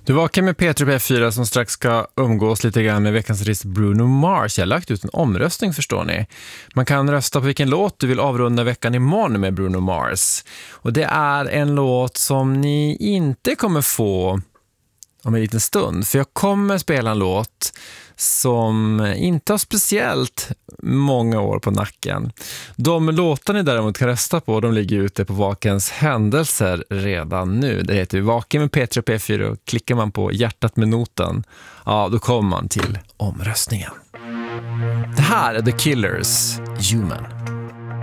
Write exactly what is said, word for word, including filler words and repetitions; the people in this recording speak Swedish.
Du vakar med P tre P fyra som strax ska umgås lite grann med veckans artist Bruno Mars. Jag har lagt ut en omröstning, förstår ni. Man kan rösta på vilken låt du vill avrunda veckan imorgon med Bruno Mars. Och det är en låt som ni inte kommer få om en liten stund. För jag kommer spela en låt som inte har speciellt många år på nacken. De låtar ni däremot kan rösta på, de ligger ute på Vakens händelser redan nu. Det heter Vaken med P tre P fyra och klickar man på hjärtat med noten, ja, då kommer man till omröstningen. Det här är The Killers, Human.